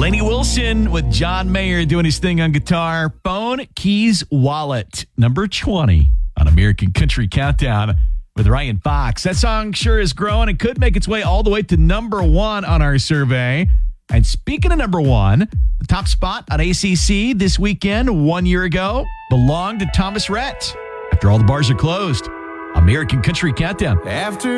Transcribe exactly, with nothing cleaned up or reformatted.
Lainey Wilson with John Mayer doing his thing on guitar. Phone, Keys, Wallet. Number twenty on American Country Countdown with Ryan Fox. That song sure is growing and could make its way all the way to number one on our survey. And speaking of number one, the top spot on A C C this weekend, one year ago, belonged to Thomas Rhett. After all the bars are closed, American Country Countdown. After